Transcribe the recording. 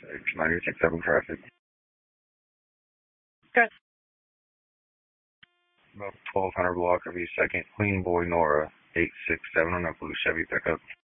X967 traffic. Good. About 1200 block of East 2nd. Clean Boy Nora 867 on a blue Chevy pickup.